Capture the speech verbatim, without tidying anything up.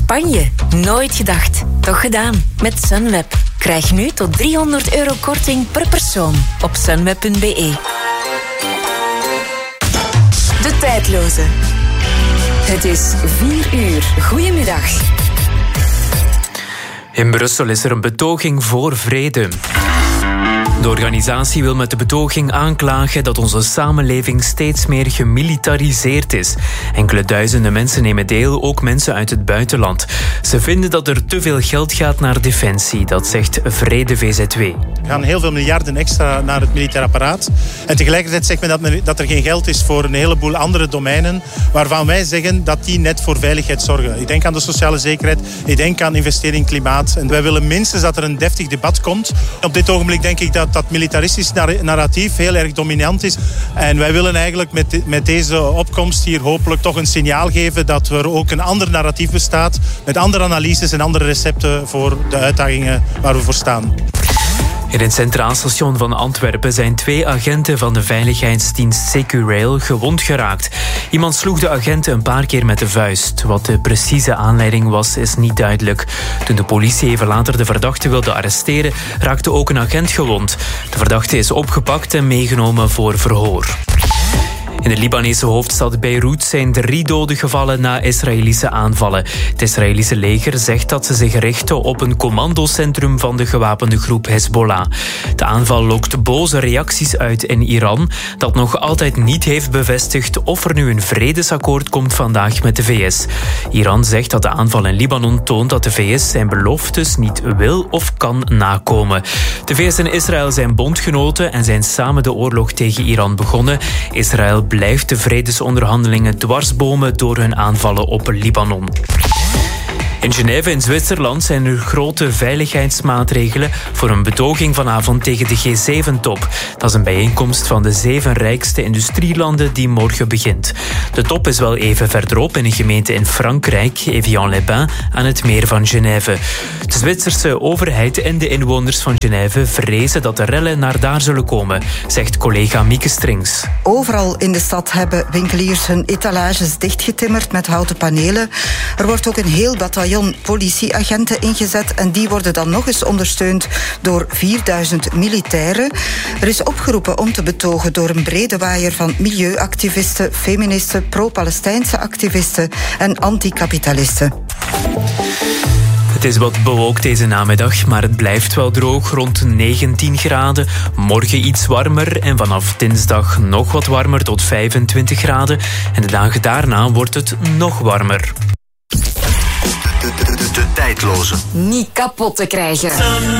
Spanje. Nooit gedacht. Toch gedaan. Met Sunweb. Krijg nu tot driehonderd euro korting per persoon op sunweb punt be. De tijdloze. Het is vier uur. Goedemiddag. In Brussel is er een betoging voor vrede. De organisatie wil met de betoging aanklagen dat onze samenleving steeds meer gemilitariseerd is. Enkele duizenden mensen nemen deel, ook mensen uit het buitenland. Ze vinden dat er te veel geld gaat naar defensie, dat zegt Vrede V Z W. Er gaan heel veel miljarden extra naar het militair apparaat. En tegelijkertijd zegt men dat, men dat er geen geld is voor een heleboel andere domeinen waarvan wij zeggen dat die net voor veiligheid zorgen. Ik denk aan de sociale zekerheid, ik denk aan investering in klimaat. En wij willen minstens dat er een deftig debat komt. Op dit ogenblik denk ik dat dat militaristisch narratief heel erg dominant is. En wij willen eigenlijk met, met deze opkomst hier hopelijk toch een signaal geven dat er ook een ander narratief bestaat met andere analyses en andere recepten voor de uitdagingen waar we voor staan. In het Centraal Station van Antwerpen zijn twee agenten van de veiligheidsdienst Securail gewond geraakt. Iemand sloeg de agenten een paar keer met de vuist. Wat de precieze aanleiding was, is niet duidelijk. Toen de politie even later de verdachte wilde arresteren, raakte ook een agent gewond. De verdachte is opgepakt en meegenomen voor verhoor. In de Libanese hoofdstad Beirut zijn drie doden gevallen na Israëlische aanvallen. Het Israëlische leger zegt dat ze zich richten op een commandocentrum van de gewapende groep Hezbollah. De aanval lokt boze reacties uit in Iran, dat nog altijd niet heeft bevestigd of er nu een vredesakkoord komt vandaag met de V S. Iran zegt dat de aanval in Libanon toont dat de V S zijn beloftes niet wil of kan nakomen. De V S en Israël zijn bondgenoten en zijn samen de oorlog tegen Iran begonnen. Israël blijft de vredesonderhandelingen dwarsbomen door hun aanvallen op Libanon. In Genève in Zwitserland zijn er grote veiligheidsmaatregelen voor een betoging vanavond tegen de G zeven top. Dat is een bijeenkomst van de zeven rijkste industrielanden die morgen begint. De top is wel even verderop in een gemeente in Frankrijk, Evian-les-Bains, aan het meer van Genève. De Zwitserse overheid en de inwoners van Genève vrezen dat de rellen naar daar zullen komen, zegt collega Mieke Strings. Overal in de stad hebben winkeliers hun etalages dichtgetimmerd met houten panelen. Er wordt ook een heel bataljon politieagenten ingezet en die worden dan nog eens ondersteund door vierduizend militairen. Er is opgeroepen om te betogen door een brede waaier van milieuactivisten, feministen, pro-Palestijnse activisten en anticapitalisten. Het is wat bewolkt deze namiddag, maar het blijft wel droog, rond negentien graden. Morgen iets warmer en vanaf dinsdag nog wat warmer tot vijfentwintig graden. En de dagen daarna wordt het nog warmer. De, de, de, de tijdloze. Niet kapot te krijgen.